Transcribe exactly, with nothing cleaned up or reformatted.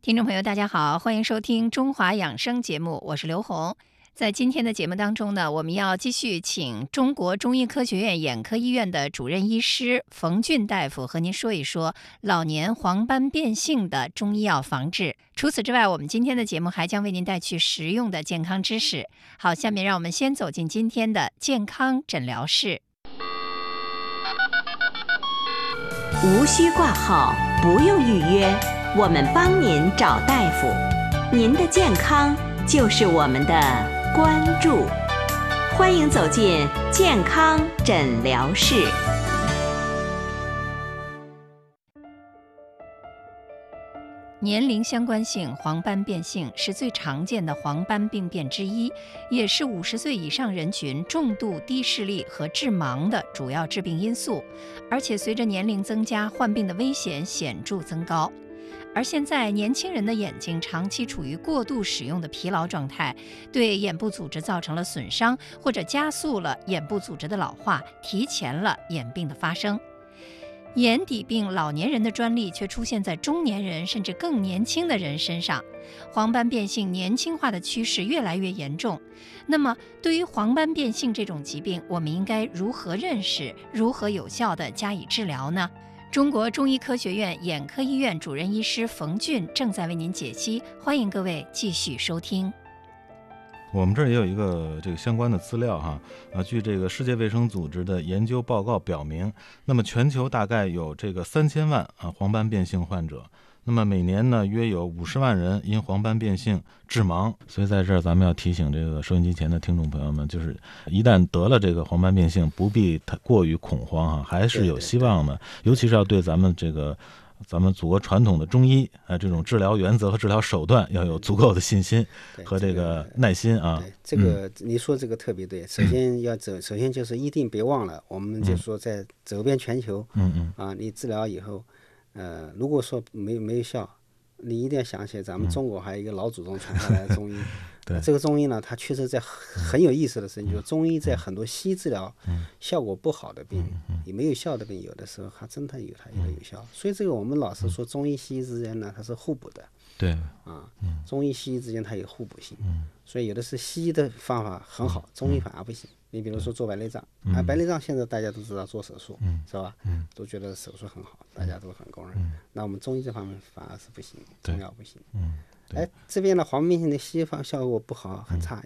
听众朋友大家好，欢迎收听中华养生节目，我是刘红。在今天的节目当中呢，我们要继续请中国中医科学院眼科医院的主任医师冯俊大夫和您说一说老年黄斑变性的中医药防治。除此之外，我们今天的节目还将为您带去实用的健康知识。好，下面让我们先走进今天的健康诊疗室。 无需挂号，不用预约，我们帮您找大夫。您的健康就是我们的关注。欢迎走进健康诊疗室。 年龄相关性黄斑变性是最常见的黄斑病变之一，也是五十岁以上人群重度低视力和致盲的主要致病因素，而且随着年龄增加，患病的危险显著增高。而现在年轻人的眼睛长期处于过度使用的疲劳状态，对眼部组织造成了损伤，或者加速了眼部组织的老化，提前了眼病的发生。眼底病老年人的专利却出现在中年人甚至更年轻的人身上，黄斑变性年轻化的趋势越来越严重。那么对于黄斑变性这种疾病，我们应该如何认识，如何有效地加以治疗呢？中国中医科学院眼科医院主任医师冯俊正在为您解析，欢迎各位继续收听。 我们这儿也有一个这个相关的资料哈，啊，据这个世界卫生组织的研究报告表明，那么全球大概有这个三千万啊黄斑变性患者，那么每年呢约有五十万人因黄斑变性致盲。所以在这儿咱们要提醒这个收音机前的听众朋友们，就是一旦得了这个黄斑变性，不必太过于恐慌哈，还是有希望的，尤其是要对咱们这个。咱们祖国传统的中医啊，这种治疗原则和治疗手段要有足够的信心和这个耐心啊。 对，这个你说这个特别对。首先要走，首先就是一定别忘了，我们就说在走遍全球， 嗯嗯啊，你治疗以后，呃，如果说没没有效，你一定要想起咱们中国还有一个老祖宗传下来的中医。 对， 这个中医呢，它确实在很有意思的事情，就是中医在很多西医治疗效果不好的病，也没有效的病，有的时候还真的有它有的有效。所以这个我们老是说中医西医之间呢，它是互补的。 对啊，中医西医之间它有互补性，所以有的是西医的方法很好，中医反而不行。你比如说做白内障啊，白内障现在大家都知道做手术，是吧？都觉得手术很好，大家都很公认。那我们中医这方面反而是不行，中药不行。哎，这边的黄斑变性的西方效果不好，很差，